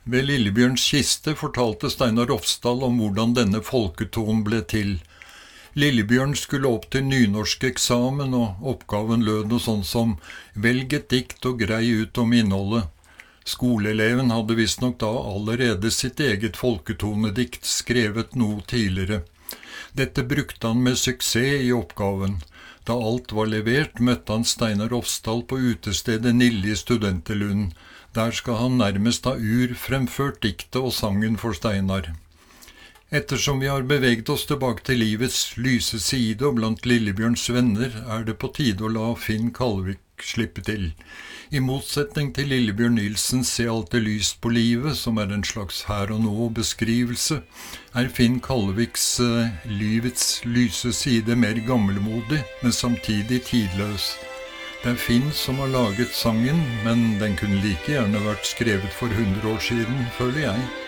Ved Lillebjørns kiste fortalte Steinar Rofsdal om hvordan denne folketonen ble til. Lillebjørn skulle opp til nynorsk eksamen, og oppgaven lød noe sånn som «Velg et dikt og grei ut om innholdet». Skoleeleven hadde visstnok da allerede sitt eget folketonedikt skrevet noe tidligere. Dette brukte han med suksess i oppgaven. Da alt var levert, møtte han Steinar Rofsdal på utestedet Nille i Studenterlunden. Der skal han nærmest ha urfremført diktet og sangen for Steinar. Ettersom vi har beveget oss tilbake til livets lyse side og blant Lillebjørns venner, er det på tide å la Finn Kalvik slippe til. I motsetning til Lillebjørn Nilsens Se alltid lyst på livet, som er en slags her og nå beskrivelse, er Finn Kalviks livets lyse side mer gammelmodig, men samtidig tidløs. Det er Finn som har laget sangen, men den kunne like gjerne vært skrevet for 100 år siden, føler jeg.